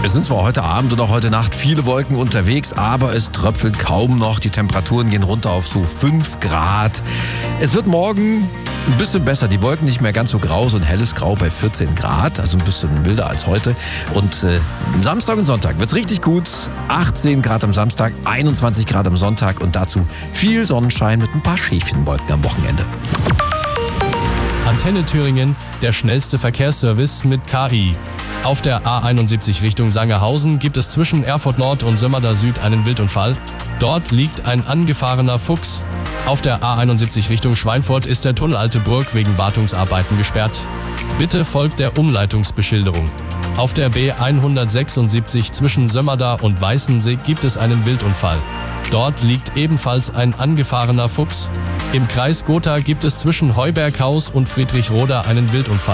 Es sind zwar heute Abend und auch heute Nacht viele Wolken unterwegs, aber es tröpfelt kaum noch. Die Temperaturen gehen runter auf so 5 Grad. Es wird morgen ein bisschen besser. Die Wolken nicht mehr ganz so grau, so ein helles Grau bei 14 Grad. Also ein bisschen milder als heute. Und Samstag und Sonntag wird's richtig gut. 18 Grad am Samstag, 21 Grad am Sonntag und dazu viel Sonnenschein mit ein paar Schäfchenwolken am Wochenende. Antenne Thüringen, der schnellste Verkehrsservice mit KI. Auf der A71 Richtung Sangerhausen gibt es zwischen Erfurt Nord und Sömmerda Süd einen Wildunfall. Dort liegt ein angefahrener Fuchs. Auf der A71 Richtung Schweinfurt ist der Tunnel Alte Burg wegen Wartungsarbeiten gesperrt. Bitte folgt der Umleitungsbeschilderung. Auf der B176 zwischen Sömmerda und Weißensee gibt es einen Wildunfall. Dort liegt ebenfalls ein angefahrener Fuchs. Im Kreis Gotha gibt es zwischen Heuberghaus und Friedrichroda einen Wildunfall.